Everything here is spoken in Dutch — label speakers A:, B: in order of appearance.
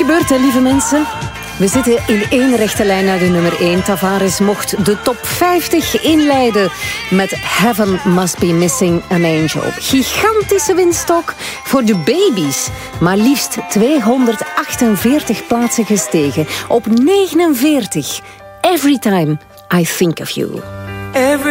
A: gebeurd, hè, lieve mensen. We zitten in één rechte lijn naar de nummer 1. Tavares mocht de top 50 inleiden met Heaven Must Be Missing an Angel. Gigantische winst ook voor de baby's. Maar liefst 248 plaatsen gestegen. Op 49. Every Time I Think of You.